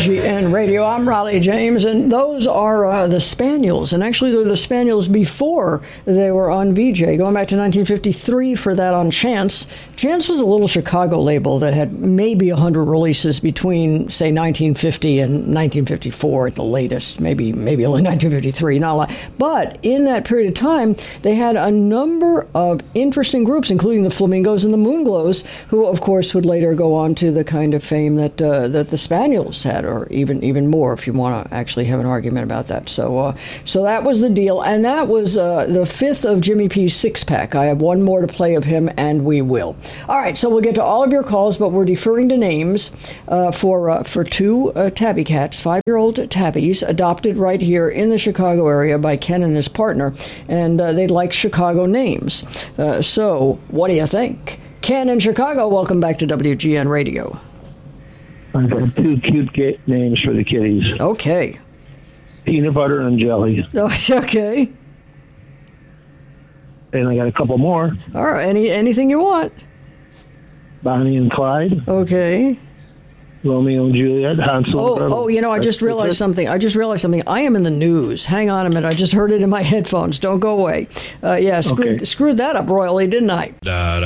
WGN Radio. I'm Raleigh James, and those are the Spaniels. And actually, they're the Spaniels before they were on VJ, going back to 1953 for that on Chance. Chance was a little Chicago label that had maybe 100 releases between, say, 1950 and 1954 at the latest. Maybe only 1953, not a lot. But in that period of time, they had a number of interesting groups, including the Flamingos and the Moonglows, who, of course, would later go on to the kind of fame that the Spaniels had, or even more, if you want to actually have an argument about that. So that was the deal, and that was the fifth of Jimmy P's six-pack. I have one more to play of him, and we will. All right, so we'll get to all of your calls, but we're deferring to names for two tabby cats, 5-year-old tabbies, adopted right here in the Chicago area by Ken and his partner, and they'd like Chicago names. So what do you think? Ken in Chicago, welcome back to WGN Radio. I've got two cute names for the kitties. Okay. Peanut butter and jelly. Oh, okay. And I got a couple more. All right. Anything you want. Bonnie and Clyde. Okay. Romeo and Juliet. Hansel. Oh, I just realized something. I am in the news. Hang on a minute. I just heard it in my headphones. Don't go away. Screwed that up royally, didn't I?